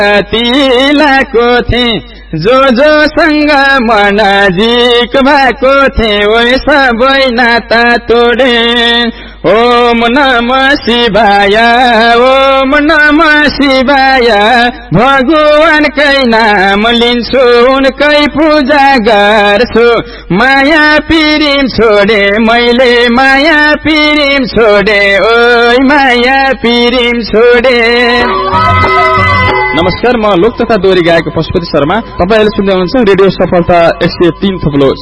तिलाको थिए जो जोसँग म नजिक भएको थिए ओइ सबै नाता तोडे ओम नमः शिवाय ओम नमः शिवाय भगवानकै नाम लिन्छु उनकै पूजा गर्छु माया पिरिम छोडे मैले माया पिरिम छोडे ओइ माया पिरिम छोडे। नमस्कार, म लोक तथा दोहोरी गायक पशुपति शर्मा। तपाईहरुले सुन्दै हुनुहुन्छ रेडियो सफलता 103 थप्लो